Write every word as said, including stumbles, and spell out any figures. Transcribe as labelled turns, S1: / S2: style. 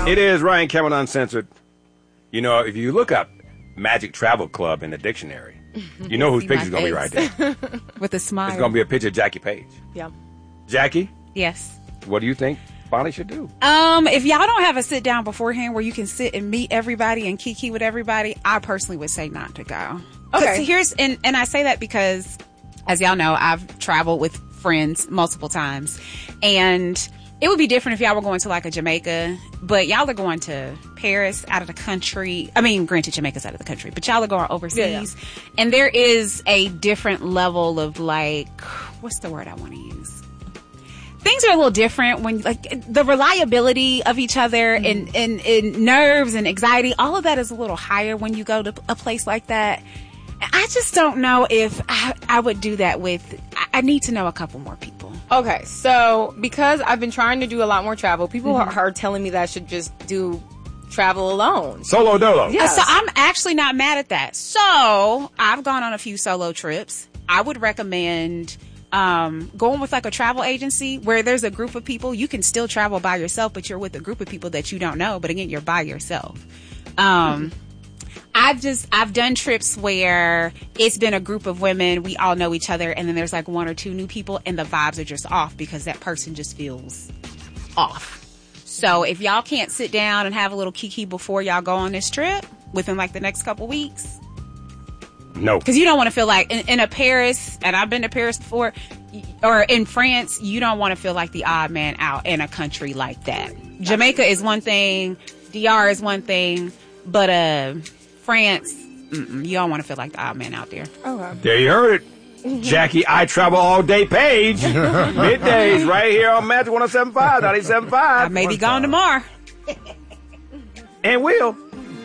S1: know.
S2: It is Ryan Cameron Uncensored. You know, if you look up Magic Travel Club in the dictionary, you know whose picture's going to be right there.
S3: With a smile.
S2: It's going to be a picture of Jackie Page.
S1: Yeah.
S2: Jackie,
S3: Yes.
S2: what do you think Bonnie should do?
S3: Um, if y'all don't have a sit down beforehand where you can sit and meet everybody and kiki with everybody, I personally would say not to go.
S1: Okay.
S3: So here's and, and I say that because, as y'all know, I've traveled with friends multiple times, and it would be different if y'all were going to like a Jamaica, but y'all are going to Paris, out of the country. I mean, granted, Jamaica's out of the country, but y'all are going overseas,
S1: Yeah, yeah.
S3: and there is a different level of like, what's the word I want to use? Things are a little different when, like, the reliability of each other and, and, and nerves and anxiety, all of that is a little higher when you go to a place like that. I just don't know if I, I would do that with, I, I need to know a couple more people.
S1: Okay, so because I've been trying to do a lot more travel, people mm-hmm. are, are telling me that I should just do travel alone.
S2: Solo dolo.
S1: Yes.
S3: So I'm actually not mad at that. So I've gone on a few solo trips. I would recommend um, going with like a travel agency where there's a group of people. You can still travel by yourself, but you're with a group of people that you don't know. But again, you're by yourself. Um, mm-hmm. I've just, I've done trips where it's been a group of women, we all know each other, and then there's like one or two new people, and the vibes are just off because that person just feels off. So if y'all can't sit down and have a little kiki before y'all go on this trip within like the next couple weeks,
S2: no.
S3: Because you don't want to feel like in, in a Paris, and I've been to Paris before, or in France, you don't want to feel like the odd man out in a country like that. Jamaica is one thing, D R is one thing, but uh. France, mm-mm, you don't want to feel like the odd man out there.
S1: Okay.
S2: There you heard it. Jackie, I Travel All Day Page. Middays right here on Magic one oh seven point five, ninety-seven point five.
S3: I may be gone tomorrow.
S2: And will.